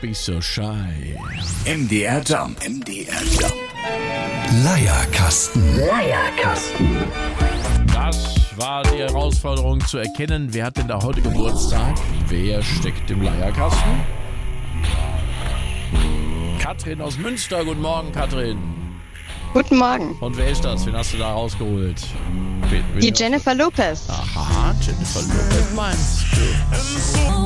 be so shy. MDR Jump. Leierkasten. Das war die Herausforderung zu erkennen, wer hat denn da heute Geburtstag? Wer steckt im Leierkasten? Katrin aus Münster. Guten Morgen, Katrin. Guten Morgen. Und wer ist das? Wen hast du da rausgeholt? Die Jennifer Lopez. Aha, Jennifer Lopez meinst du?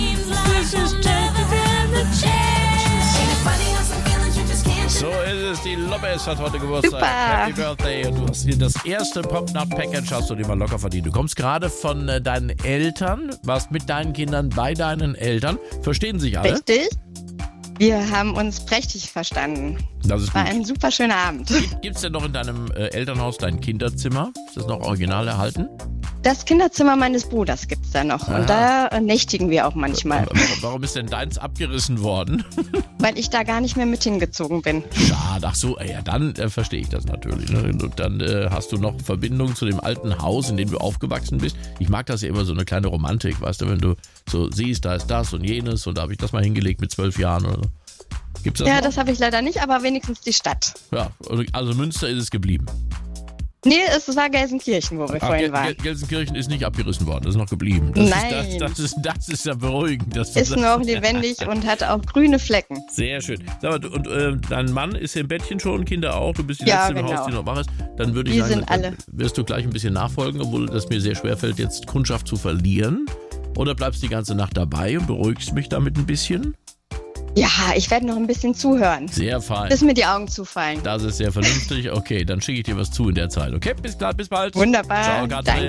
So ist es, die Lopez hat heute Geburtstag. Super. Happy Birthday. Und du hast hier das erste Pop-Nut-Package, hast du dir mal locker verdient. Du kommst gerade von deinen Eltern, warst mit deinen Kindern bei deinen Eltern. Verstehen sich alle? Richtig. Wir haben uns prächtig verstanden. Das ist War gut. ein super schöner Abend. Gibt's denn noch in deinem Elternhaus dein Kinderzimmer? Ist das noch original erhalten? Das Kinderzimmer meines Bruders gibt's da noch. Und da nächtigen wir auch manchmal, Warum ist denn deins abgerissen worden? weil ich da gar nicht mehr mit hingezogen bin. Schade, ach so, ja, dann verstehe ich das natürlich. Ne? Und dann hast du noch Verbindung zu dem alten Haus, in dem du aufgewachsen bist. Ich mag das ja immer, so eine kleine Romantik, weißt du, wenn du so siehst, da ist das und jenes und da habe ich das mal hingelegt mit 12 Jahren oder so. Gibt's das Ja, noch? das habe ich leider nicht, aber wenigstens die Stadt. Ja, also Münster ist es geblieben. Nee, es war Gelsenkirchen, wo wir vorhin waren. Gelsenkirchen ist nicht abgerissen worden, das ist noch geblieben. Nein. Das ist ja beruhigend. Dass du Ist noch lebendig und hat auch grüne Flecken. Sehr schön. Sag mal, und dein Mann ist im Bettchen schon, Kinder auch, du bist die Ja, Letzte im genau. Haus, die noch wach ist. Dann würde ich Die sagen, sind dann alle. wirst du gleich ein bisschen nachfolgen, obwohl das mir sehr schwerfällt, jetzt Kundschaft zu verlieren. Oder bleibst die ganze Nacht dabei und beruhigst mich damit ein bisschen? Ja, ich werde noch ein bisschen zuhören, Sehr fein. bis mir die Augen zufallen. Das ist sehr vernünftig. Okay, dann schicke ich dir was zu in der Zeit. Okay, bis bald. Wunderbar. Ciao, Katrin. Danke.